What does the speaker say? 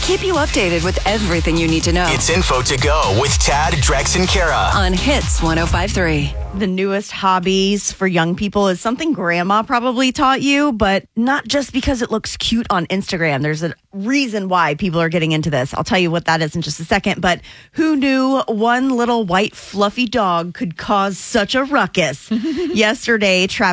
keep you updated with everything you need to know. It's Info to Go with Tad, Drex, and Kara on Hits 105.3. The newest hobbies for young people is something grandma probably taught you, but not just because it looks cute on Instagram. There's a reason why people are getting into this. I'll tell you what that is in just a second. But who knew one little white fluffy dog could cause such a ruckus? Yesterday, Travis